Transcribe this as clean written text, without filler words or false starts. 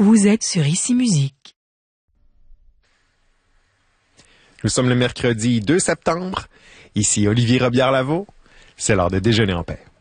Vous êtes sur Ici Musique. Nous sommes le mercredi 2 septembre. Ici Olivier Robillard-Lavaux. C'est l'heure de déjeuner en paix.